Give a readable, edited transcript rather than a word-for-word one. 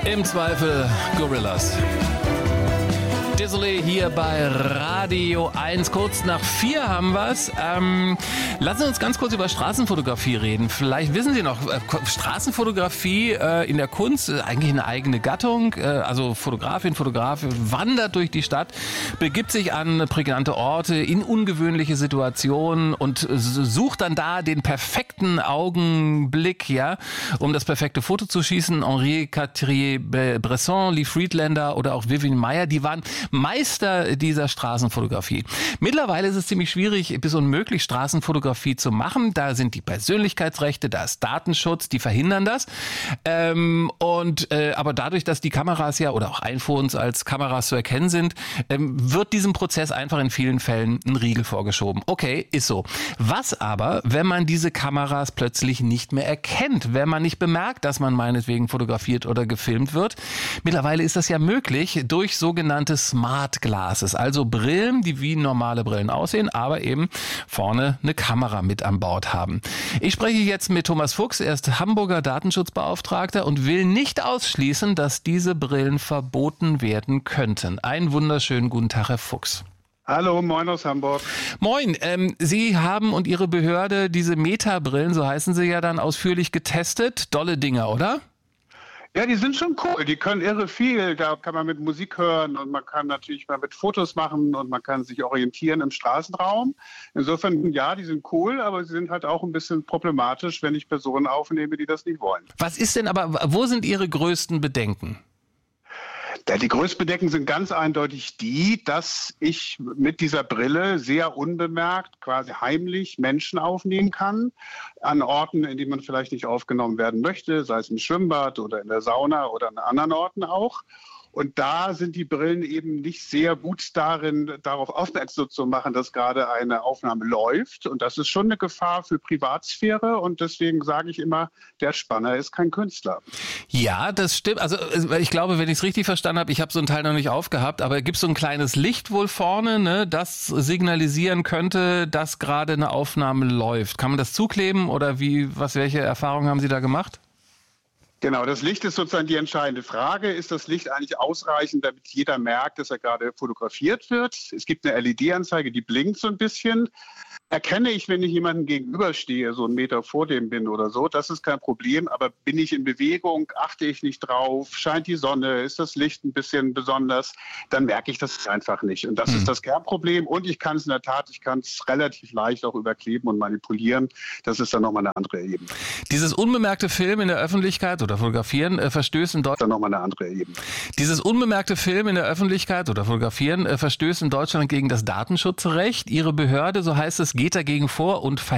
Im Zweifel Gorillaz. Désolé hier bei Radio 1. Kurz nach 4 haben wir's. Lassen Sie uns ganz kurz über Straßenfotografie reden. Vielleicht wissen Sie noch, Straßenfotografie in der Kunst ist eigentlich eine eigene Gattung. Also Fotografin, Fotograf wandert durch die Stadt, begibt sich an prägnante Orte, in ungewöhnliche Situationen und sucht dann da den perfekten Augenblick, ja, um das perfekte Foto zu schießen. Henri Cartier-Bresson, Lee Friedlander oder auch Vivian Maier, die waren Meister dieser Straßenfotografie. Mittlerweile ist es ziemlich schwierig bis unmöglich, Straßenfotografie zu machen. Da sind die Persönlichkeitsrechte, da ist Datenschutz, die verhindern das. Aber dadurch, dass die Kameras ja oder auch iPhones als Kameras zu erkennen sind, wird diesem Prozess einfach in vielen Fällen ein Riegel vorgeschoben. Okay, ist so. Was aber, wenn man diese Kameras plötzlich nicht mehr erkennt, wenn man nicht bemerkt, dass man meinetwegen fotografiert oder gefilmt wird? Mittlerweile ist das ja möglich durch sogenannte Smart Glasses, also Brillen, die wie normale Brillen aussehen, aber eben vorne eine Kamera mit an Bord haben. Ich spreche jetzt mit Thomas Fuchs, er ist Hamburger Datenschutzbeauftragter und will nicht ausschließen, dass diese Brillen verboten werden könnten. Einen wunderschönen guten Tag, Herr Fuchs. Hallo, moin aus Hamburg. Moin, Sie haben und Ihre Behörde diese Meta-Brillen, so heißen sie ja dann, ausführlich getestet. Dolle Dinger, oder? Ja, die sind schon cool. Die können irre viel. Da kann man mit Musik hören und man kann natürlich mal mit Fotos machen und man kann sich orientieren im Straßenraum. Insofern, ja, die sind cool, aber sie sind halt auch ein bisschen problematisch, wenn ich Personen aufnehme, die das nicht wollen. Was ist denn aber, wo sind Ihre größten Bedenken? Ja, die größten Bedenken sind ganz eindeutig die, dass ich mit dieser Brille sehr unbemerkt, quasi heimlich Menschen aufnehmen kann, an Orten, in denen man vielleicht nicht aufgenommen werden möchte, sei es im Schwimmbad oder in der Sauna oder an anderen Orten auch. Und da sind die Brillen eben nicht sehr gut darin, darauf aufmerksam zu machen, dass gerade eine Aufnahme läuft. Und das ist schon eine Gefahr für Privatsphäre. Und deswegen sage ich immer, der Spanner ist kein Künstler. Ja, das stimmt. Also ich glaube, wenn ich es richtig verstanden habe, ich habe so ein Teil noch nicht aufgehabt, aber gibt es so ein kleines Licht wohl vorne, ne, das signalisieren könnte, dass gerade eine Aufnahme läuft. Kann man das zukleben oder welche Erfahrungen haben Sie da gemacht? Genau, das Licht ist sozusagen die entscheidende Frage. Ist das Licht eigentlich ausreichend, damit jeder merkt, dass er gerade fotografiert wird? Es gibt eine LED-Anzeige, die blinkt so ein bisschen. Erkenne ich, wenn ich jemandem gegenüberstehe, so einen Meter vor dem bin oder so, das ist kein Problem. Aber bin ich in Bewegung, achte ich nicht drauf, scheint die Sonne, ist das Licht ein bisschen besonders, dann merke ich das einfach nicht. Und das ist das Kernproblem. Und ich kann es in der Tat, relativ leicht auch überkleben und manipulieren. Das ist dann nochmal eine andere Ebene. Dieses unbemerkte Filmen in der Öffentlichkeit oder Fotografieren verstößt in Deutschland. Dann nochmal eine andere Ebene. Dieses unbemerkte Filmen in der Öffentlichkeit oder Fotografieren verstößt in Deutschland gegen das Datenschutzrecht. Ihre Behörde, so heißt es, geht dagegen vor und